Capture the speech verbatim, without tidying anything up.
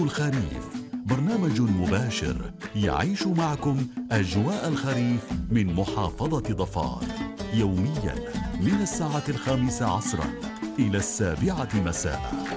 الخريف، برنامج مباشر يعيش معكم أجواء الخريف من محافظة ظفار، يومياً من الساعة الخامسة عصراً إلى السابعة مساءً.